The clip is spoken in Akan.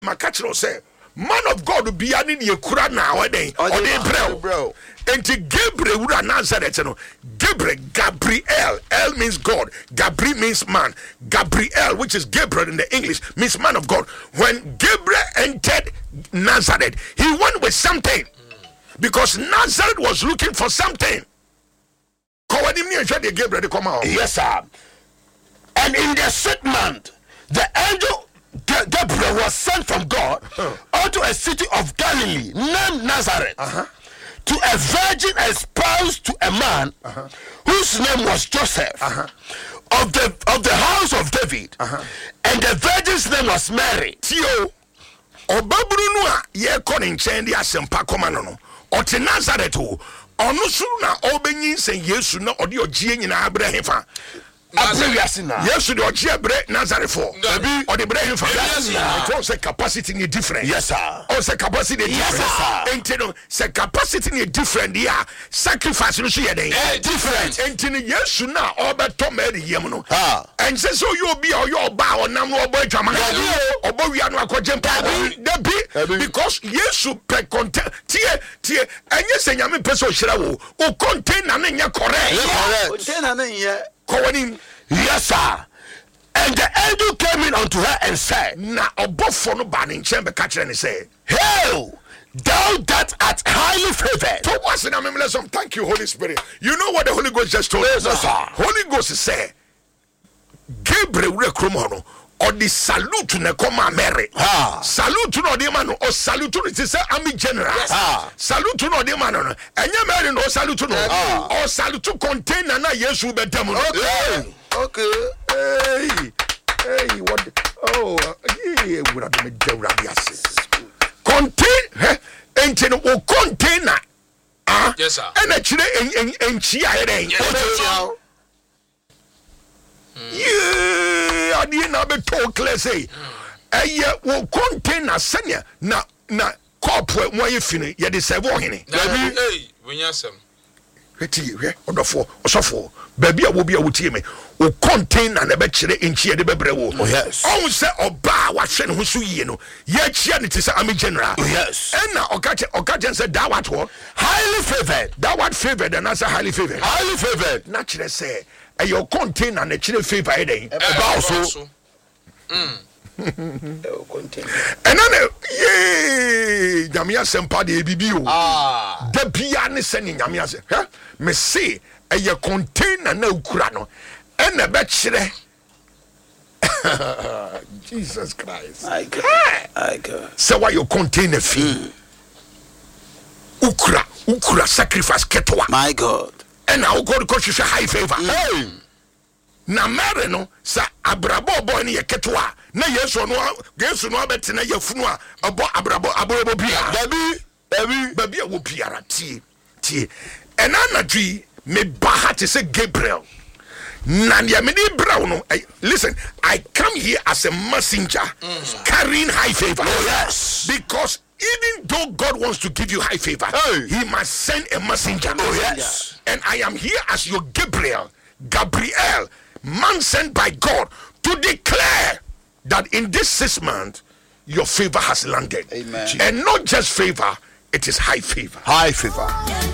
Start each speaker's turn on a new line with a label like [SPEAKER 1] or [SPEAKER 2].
[SPEAKER 1] Makachiro say, man of God be an in your kura now, or they bro. And to Gabriel would Nazareth, Gabriel, L means God, Gabriel means man, Gabriel, which is Gabriel in the English, means man of God. When Gabriel entered Nazareth, he went with something because Nazareth was looking for something.
[SPEAKER 2] Yes, sir. And in the 6th month, the angel Gabriel was sent from God unto a city of Galilee named Nazareth to a virgin espoused to a man whose name was Joseph of the house of David, and the virgin's name was Mary.
[SPEAKER 1] Tio Obabrunua ye konin chendi asempa komano no ote Nazareth o ono suru na obenyin sen Yesu na ode ogie nyina abrahefa Yesu the Ojiabre Nazareth for or the brain for it say capacity is different.
[SPEAKER 2] Yes, sir.
[SPEAKER 1] Oh, say capacity is different. And say capacity is different. Yeah, sacrifice no see
[SPEAKER 2] different.
[SPEAKER 1] And Yesu na obeto Mary yemuno. And say so you be or your ba or nam no boy jama. Obo wi anu akogem because Yesu pe contain tie enye se nyame peso hira wo o contain na nya correct.
[SPEAKER 2] Contain na nya yes, sir. And the angel came in unto her and said,
[SPEAKER 1] na obofo no ba ne nchen be catch and say,
[SPEAKER 2] hail, thou that art highly favored.
[SPEAKER 1] So what's in a some thank you, Holy Spirit. You know what the Holy Ghost just told us?
[SPEAKER 2] Yes, sir.
[SPEAKER 1] Holy Ghost say, Gabriel rekromono or the salute na koma Mary. Salute no de man or salute it is army general. Salute no de man no. Enya Mary no salute no. Or salute contain na Yesu be demo.
[SPEAKER 2] Okay.
[SPEAKER 1] Hey, what? Oh, yeah, would have been the contain, and o container.
[SPEAKER 3] Yes, sir.
[SPEAKER 1] And actually, and chia. Yeah, I didn't have a talk, let's say. Will contain a senior na corporate when you finish. Yet it's a warning.
[SPEAKER 3] Hey, when you're some.
[SPEAKER 1] On the four, or so baby, I will be able to me. O contain and a betchere in cheer the bebre.
[SPEAKER 2] Oh, yes.
[SPEAKER 1] Oh, say, or bar, what shen who su ye no. Yet, it is a general.
[SPEAKER 2] Yes.
[SPEAKER 1] And now, Okajan said, that what?
[SPEAKER 2] Highly favored.
[SPEAKER 1] That what favored, and that's a highly favored.
[SPEAKER 2] Highly favored.
[SPEAKER 1] Naturally say, and your contain and a chile favor a day.
[SPEAKER 3] Also.
[SPEAKER 1] And then, yay, Jamia Sempa de BBO. The piano sending Jamia, huh? Me say, a your contain and no crano, and a betchere. Jesus Christ.
[SPEAKER 2] I go.
[SPEAKER 1] So why you contain a fee? Ukra sacrifice ketwa.
[SPEAKER 2] My God.
[SPEAKER 1] And now God because you high favor. Hey. Na Mary no sa abrabo boy ni ketwa. Na Yesu no abeti na yafunu a abo abrabo bia. Baby a wo biara tie. And anadwi me baha te say Gabriel. Nanya me brown no. Listen, I come here as a messenger carrying high favor.
[SPEAKER 2] Oh, yes.
[SPEAKER 1] Because even though God wants to give you high favor, he must send a messenger.
[SPEAKER 2] Oh, yes.
[SPEAKER 1] And I am here as your Gabriel, man sent by God to declare that in this 6 months, your favor has landed.
[SPEAKER 2] Amen.
[SPEAKER 1] And not just favor, it is high favor.
[SPEAKER 2] High favor.